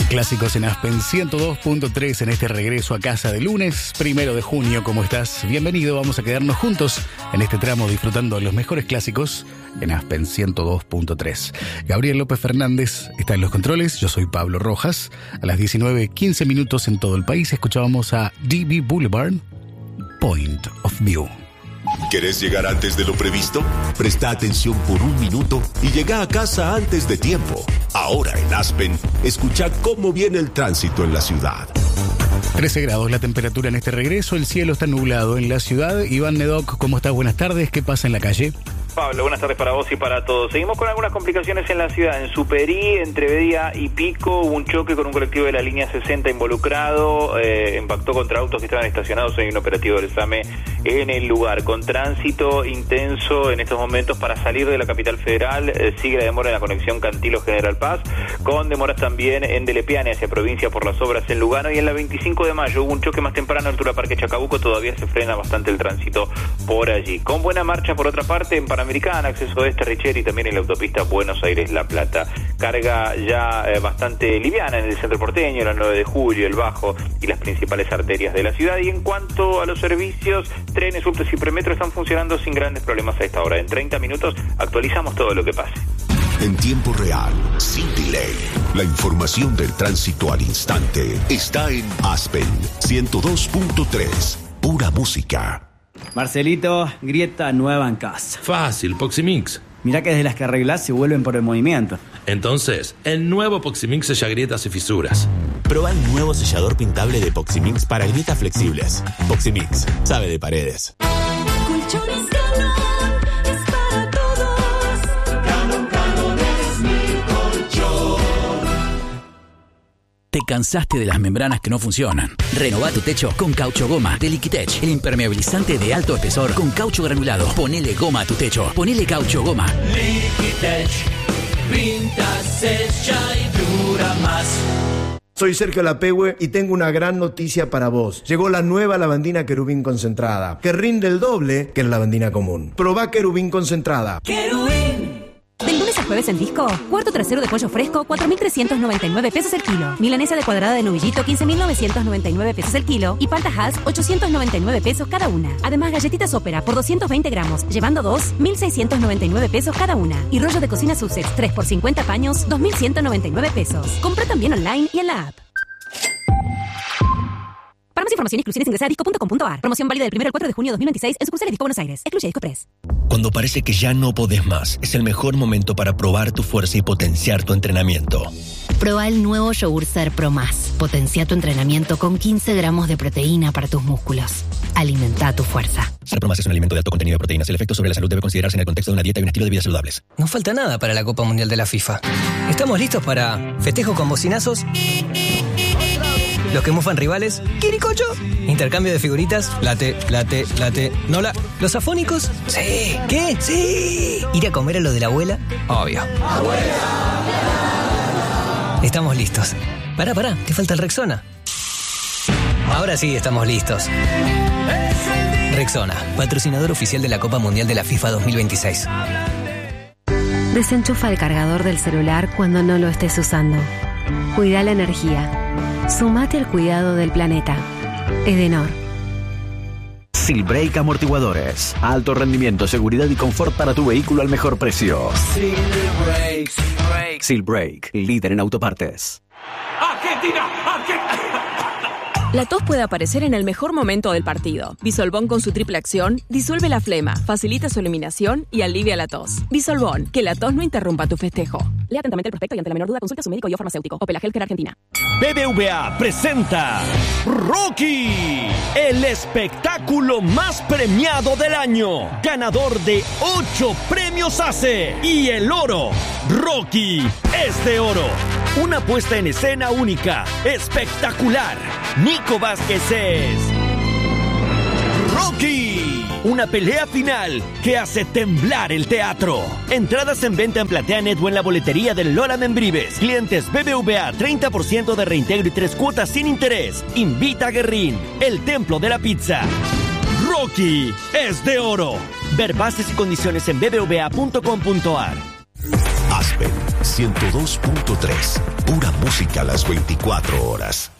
Clásicos en Aspen 102.3 en este regreso a casa de lunes, 1 de junio. ¿Cómo estás? Bienvenido, vamos a quedarnos juntos en este tramo disfrutando de los mejores clásicos en Aspen 102.3. Gabriel López Fernández está en los controles, yo soy Pablo Rojas. A las 19:15 minutos en todo el país escuchábamos a D.B. Boulevard, Point of View. ¿Querés llegar antes de lo previsto? Presta atención por un minuto y llega a casa antes de tiempo. Ahora en Aspen, escucha cómo viene el tránsito en la ciudad. 13 grados la temperatura en este regreso, el cielo está nublado en la ciudad. Iván Nedoc, ¿cómo estás? Buenas tardes, ¿qué pasa en la calle? Pablo, buenas tardes para vos y para todos. Seguimos con algunas complicaciones en la ciudad. En Superí, entre Bedia y Pico, hubo un choque con un colectivo de la línea 60 involucrado. Impactó contra autos que estaban estacionados. Hay un operativo del SAME en el lugar. Con tránsito intenso en estos momentos para salir de la capital federal. Sigue la demora en la conexión Cantilo-General Paz. Con demoras también en Delepiane hacia provincia por las obras en Lugano. Y en la 25 de mayo hubo un choque más temprano a altura Parque Chacabuco. Todavía se frena bastante el tránsito por allí. Con buena marcha, por otra parte, en Panamericana, acceso este Richeri y también en la autopista Buenos Aires-La Plata. Carga ya bastante liviana en el centro porteño, la 9 de julio, el Bajo y las principales arterias de la ciudad. Y en cuanto a los servicios, trenes, subtes y premetro están funcionando sin grandes problemas a esta hora. En 30 minutos actualizamos todo lo que pase. En tiempo real, sin delay. La información del tránsito al instante está en Aspen 102.3. Pura música. Marcelito, grieta nueva en casa. Fácil, Poximix. Mirá que desde las que arreglás se vuelven por el movimiento. Entonces, el nuevo Poximix sella grietas y fisuras. Proba el nuevo sellador pintable de Poximix para grietas flexibles. Poximix, sabe de paredes. Colchones Galón es para todos. Galón es mi colchón. ¿Te cansaste de las membranas que no funcionan? Renová tu techo con Caucho Goma de Liquitech, el impermeabilizante de alto espesor con caucho granulado. Ponele goma a tu techo. Ponele Caucho Goma. Liquitech, pinta, sella y dura más. Soy Sergio Lapehue y tengo una gran noticia para vos. Llegó la nueva lavandina Querubín concentrada, que rinde el doble que la lavandina común. Probá Querubín concentrada. Querubín. Del lunes a jueves en Disco, cuarto trasero de pollo fresco, 4.399 pesos el kilo. Milanesa de cuadrada de novillito, 15.999 pesos el kilo. Y palta Hass, 899 pesos cada una. Además, galletitas Ópera por 220 gramos, llevando 2, 1.699 pesos cada una. Y rollo de cocina Sussex, 3 por 50 paños, 2.199 pesos. Compra también online y en la app. Para más información y exclusiones ingresa a disco.com.ar. Promoción válida del 1 al 4 de junio de 2026 en sucursales Disco Buenos Aires. Excluye Disco Press. Cuando parece que ya no podés más, es el mejor momento para probar tu fuerza y potenciar tu entrenamiento. Proba el nuevo yogur Ser Pro Más. Potencia tu entrenamiento con 15 gramos de proteína para tus músculos. Alimenta tu fuerza. Ser Pro Más es un alimento de alto contenido de proteínas. El efecto sobre la salud debe considerarse en el contexto de una dieta y un estilo de vida saludables. No falta nada para la Copa Mundial de la FIFA. ¿Estamos listos para festejo con bocinazos? Los que mufan rivales, ¿quiricocho? Intercambio de figuritas, late. ¿Nola? ¿Los afónicos? Sí. ¿Qué? Sí. ¿Ir a comer a lo de la abuela? Obvio. ¡Abuela! Estamos listos. Pará, te falta el Rexona. Ahora sí estamos listos. Rexona, patrocinador oficial de la Copa Mundial de la FIFA 2026. Desenchufa el cargador del celular cuando no lo estés usando. Cuida la energía. Sumate al cuidado del planeta. Edenor. Silbrake Amortiguadores. Alto rendimiento, seguridad y confort para tu vehículo al mejor precio. Silbrake, líder en autopartes. ¡Argentina! La tos puede aparecer en el mejor momento del partido. Bisolbón con su triple acción disuelve la flema, facilita su eliminación y alivia la tos. Bisolbón, que la tos no interrumpa tu festejo. Lea atentamente el prospecto y ante la menor duda consulte a su médico y o farmacéutico. Opel Healthcare Argentina. BBVA presenta Rocky, el espectáculo más premiado del año. Ganador de 8 premios ACE y el oro. Rocky es de oro. Una puesta en escena única, espectacular. Nico Vázquez es Rocky. Una pelea final que hace temblar el teatro. Entradas en venta en PlateaNet o en la boletería del Lola Membrives. Clientes BBVA, 30% de reintegro y 3 cuotas sin interés. Invita a Guerrín, el templo de la pizza. Rocky es de oro. Ver bases y condiciones en bbva.com.ar. Aspen 102.3. Pura música a las 24 horas.